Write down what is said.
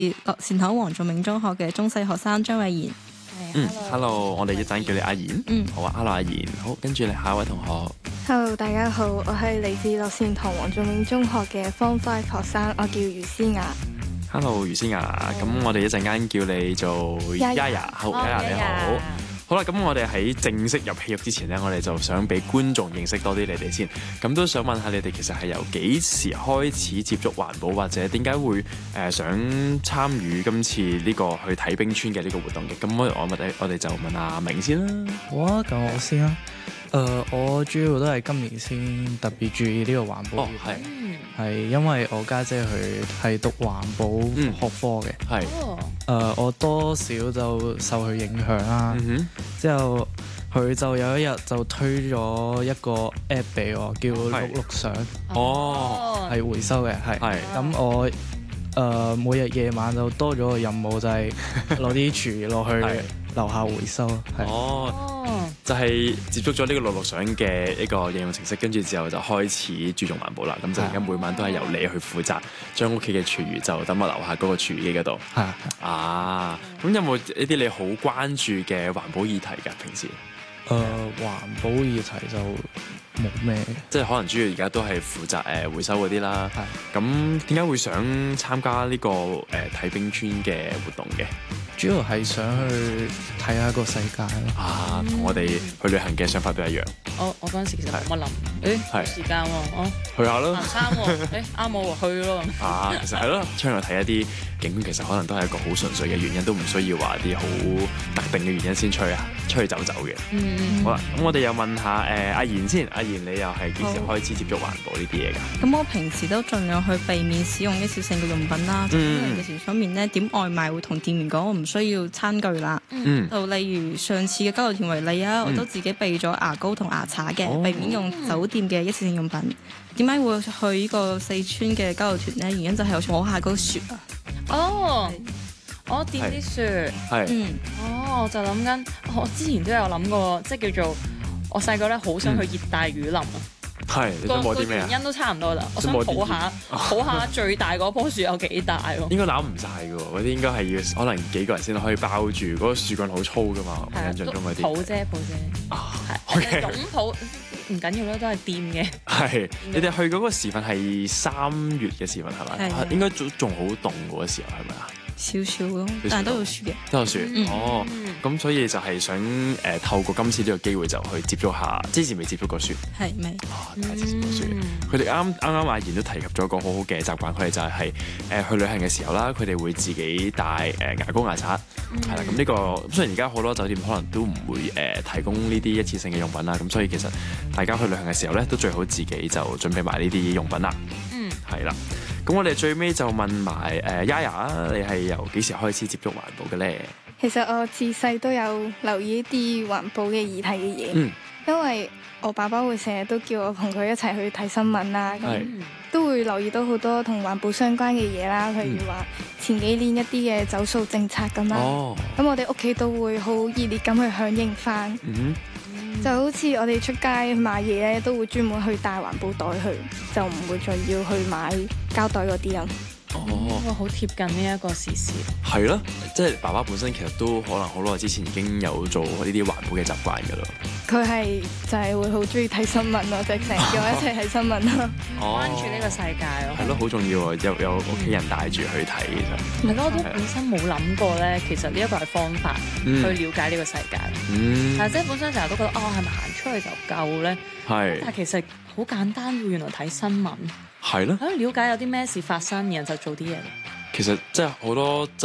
善口黃仲明中學嘅中四學生張慧妍。 Hello， 我哋一陣叫你阿妍。好啊 ，Hello 阿妍。好，跟住你下一位同學。 Hello， 大家好，我係嚟自樂善堂黃仲明中學嘅 Form 5學生，我叫余思雅。 Hello， 余思雅。咁我哋一陣間叫你做 Yaya。好，Yaya 你好。好啦，咁我哋喺正式入戲肉之前呢，我哋就想俾觀眾認識多啲你哋先。咁都想問下你哋其實係由幾時開始接觸環保，或者點解會想參與今次呢個去睇冰川嘅呢個活動嘅？咁我哋就問阿明先啦。 好啊，咁我先啦。我主要都係今年先特別注意呢個環保。係因為我家姐佢係讀環保學科嘅。我多少就受佢影響啦。之後佢就有一日就推咗一個 app 俾我，叫碌碌相。係回收嘅，係。咁我每日夜晚就多咗個任務，就係攞啲廚餘落去樓下回收。 就係接觸咗呢個碌碌相嘅一個應用程式，跟住之後就開始注重環保啦。咁就而家每晚都係由你去負責，將屋企嘅廚餘就抌落樓下嗰個廚餘機嗰度。咁有冇一啲你好關注嘅環保議題㗎？平時環保議題就冇咩， 即係可能主要而家都係負責回收嗰啲啦。咁點解會想參加呢個睇冰川嘅活動嘅？ 主要係想去睇下個世界咯。 同我哋去旅行嘅想法都一樣。 我嗰陣時其實冇乜諗，時間去下咯。 行山啱我去咯。 其實係咯，出去睇一啲景點，其實可能都係一個好純粹嘅原因，都唔需要話啲好特定嘅原因先出去走走嘅。好啦，咁我哋又問下阿妍先。阿妍，你又係幾時開始接觸環保呢啲嘢㗎？ 咁我平時都盡量去避免使用一次性嘅用品啦。因為嘅方面呢，點外賣會同店員講我唔需要餐具啦。就例如上次嘅交流團為例啊，我都自己備咗牙膏同牙刷嘅，避免用酒店嘅一次性用品。點解會去呢個四川嘅交流團呢？原因就係我摸下嗰個雪啊。 我掂啲雪。我就諗緊，我之前都有諗過，即係叫做我細個咧好想去熱帶雨林啊。 你想摸啲咩啊？ 原因都差唔多啦，我想抱下最大嗰棵樹有幾大喎。 應該攬唔晒嘅喎，嗰啲應該係要可能幾個人先可以包住，嗰個樹幹好粗噶嘛。我印象中嗰啲。抱啫。擁抱唔緊要啦，都係掂嘅。你哋去嗰個時份係3月嘅時份係咪？應該仲好凍嗰個時候係咪啊？ 少少咯，但係都有雪嘅。 都有雪。咁所以就係想透過今次呢個機會就去接觸下，之前未接觸過雪。 係咪？ 第一次接觸雪。佢哋啱阿妍都提及咗一個好好嘅習慣，佢哋就係去旅行嘅時候啦，佢哋會自己帶牙膏牙刷。係啦，咁呢個雖然而家好多酒店可能都唔會提供呢啲一次性嘅用品啦，咁所以其實大家去旅行嘅時候咧，都最好自己就準備埋呢啲用品啦。係啦。咁我哋最尾就問埋Yaya，你係由幾時開始接觸環保嘅咧？ 其實我自細都有留意一啲環保嘅議題嘅嘢。因為我爸爸會成日都叫我同佢一齊去睇新聞啦，都會留意到好多同環保相關嘅嘢啦，譬如話前幾年一啲嘅走塑政策咁啦。咁我哋屋企都會好熱烈咁去響應翻。就好似我哋出街買嘢咧，都會專門去帶環保袋去，就唔會再要去買膠袋嗰啲人。 好貼近呢一個時事。 係咯，即係爸爸本身其實都可能好耐之前已經有做呢啲環保嘅習慣㗎啦。 佢係就係會好中意睇新聞咯，就成日叫我一齊睇新聞咯。 關注呢個世界咯。係咯，好重要喎，有屋企人帶住去睇其實。 唔係，我都本身冇諗過咧，其實呢一個係方法去了解呢個世界。但係即係本身成日都覺得係咪行出去就夠咧？但係其實好簡單喎，原來睇新聞。 係咯。 了解有啲咩事發生，然後就做啲嘢。 其實即係好多